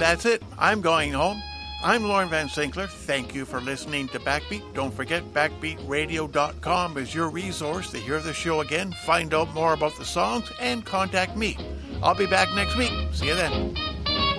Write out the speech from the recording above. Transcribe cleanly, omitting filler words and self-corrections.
that's it. I'm going home. I'm Lauren Van Sinkler. Thank you for listening to Backbeat. Don't forget, backbeatradio.com is your resource to hear the show again, find out more about the songs, and contact me. I'll be back next week. See you then.